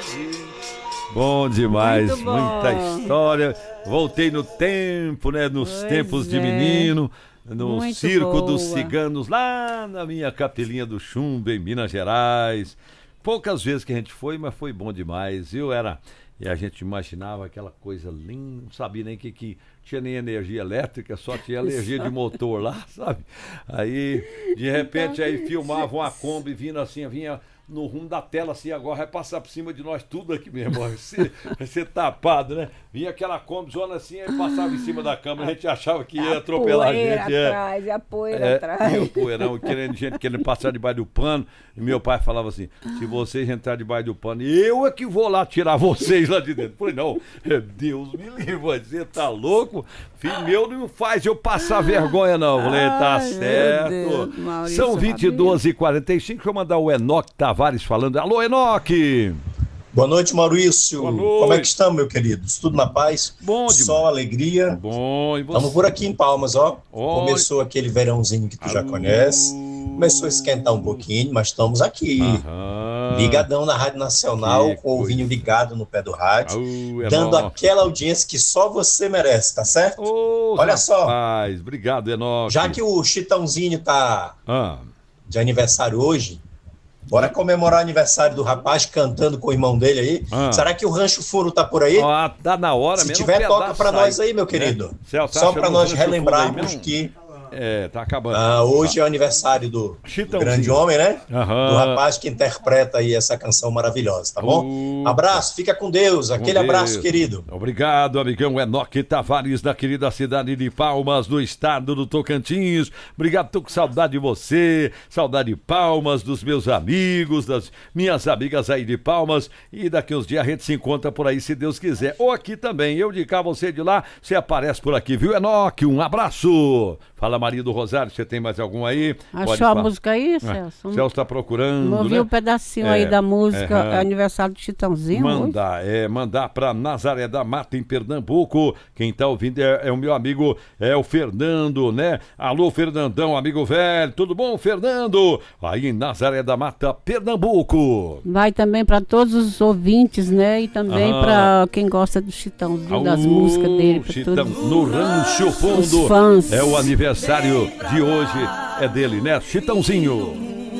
Bom demais, Muito bom. muita história. Voltei no tempo, né? Nos tempos de menino, no Muito circo dos boa. ciganos, lá na minha capelinha do Chumbo, em Minas Gerais. Poucas vezes que a gente foi, mas foi bom demais. E a gente imaginava aquela coisa linda, não sabia nem que tinha nem energia elétrica, só tinha energia de motor lá, sabe? Aí, de repente, aí filmavam a Kombi vindo assim, vinha no rumo da tela assim, agora vai passar por cima de nós tudo aqui mesmo, vai ser tapado, né? Vinha aquela Kombi zona assim, aí passava em cima da câmera, a gente achava que ia atropelar a gente. Atrás, a poeira atrás. E o poeirão, gente querendo passar debaixo do pano, e meu pai falava assim, se vocês entrarem debaixo do pano, eu é que vou lá tirar vocês lá de dentro. Eu falei, não, Deus me livre, você tá louco? Filho meu não faz eu passar vergonha não. Eu falei, tá certo. Deus, Maurício São 22h45, deixa eu mandar o Enoque Tavares falando. Alô, Enoque! Boa noite, Maurício. Boa noite. Como é que estamos, meu queridos? Tudo na paz? Bom demais. Só alegria. Bom, e você? Estamos por aqui em Palmas, ó. Oi. Começou aquele verãozinho que tu já conhece. Começou a esquentar um pouquinho, mas estamos aqui. Aham. Ligadão na Rádio Nacional, Que com o ovinho ligado no pé do rádio. É dando bom. aquela audiência que só você merece, tá certo? Ô, Olha só. rapaz, obrigado, Enoque. Já que o Chitãozinho tá Ah, de aniversário hoje, bora comemorar o aniversário do rapaz cantando com o irmão dele aí. Ah. Será que o Rancho Furo tá por aí? ó, tá na hora Se mesmo. tiver, um toca pedaço pra nós sai, aí, meu né? querido. Celso, Só acha pra no nós Rancho Fundo aí relembrarmos mesmo? que tá acabando. hoje é o aniversário do Chitãozinho. grande homem, né? Aham. Do rapaz que interpreta aí essa canção maravilhosa, tá bom? Abraço, fica com Deus. Aquele abraço, Deus. querido. Obrigado, amigão Enoque Tavares, da querida cidade de Palmas, do estado do Tocantins. Obrigado, tô com saudade de você, saudade de Palmas, dos meus amigos, das minhas amigas aí de Palmas. E daqui uns dias a gente se encontra por aí, se Deus quiser. Ou aqui também, eu de cá, você de lá, você aparece por aqui, viu, Enoque? Um abraço. Fala, Maria do Rosário, você tem mais algum aí? Pode Achou a falar. música aí, Celso? Celso tá procurando, Ouvi né? um pedacinho aí da música, aham. aniversário do Chitãozinho. hoje. Mandar pra Nazaré da Mata, em Pernambuco. Quem tá ouvindo é o meu amigo, o Fernando, né? Alô, Fernandão, amigo velho, tudo bom, Fernando? Aí em Nazaré da Mata, Pernambuco. Vai também para todos os ouvintes, né? E também para quem gosta do Chitãozinho, das músicas dele, pra Chitão, todos no Rancho Fundo. os fãs. É o aniversário de hoje, é dele, né? Chitãozinho.